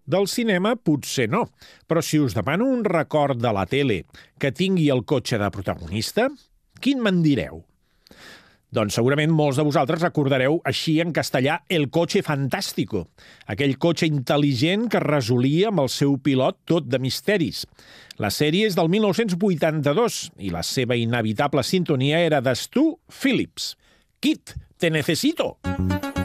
Del cinema potser no, però si us demano un record de la tele que tingui el cotxe de protagonista, quin me'n direu? Doncs segurament molts de vosaltres recordareu així en castellà El coche fantástico, aquell cotxe intel·ligent que resolia amb el seu pilot tot de misteris. La sèrie és del 1982 i la seva inevitable sintonia era de Stu Phillips. Kid, te necesito!